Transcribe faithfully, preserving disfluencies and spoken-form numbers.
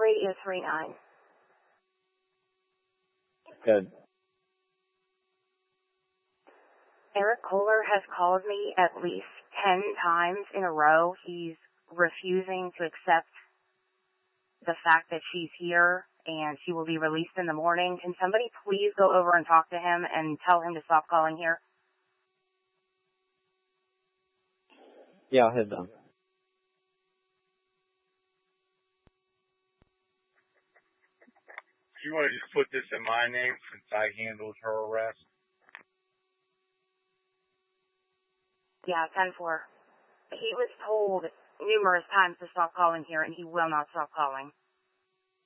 Radio three nine. Good. Eric Kohler has called me at least ten times in a row. He's refusing to accept the fact that she's here and she will be released in the morning. Can somebody please go over and talk to him and tell him to stop calling here? Yeah, I'll head down. You want to just put this in my name since I handled her arrest? Yeah, ten four. He was told numerous times to stop calling here, and he will not stop calling.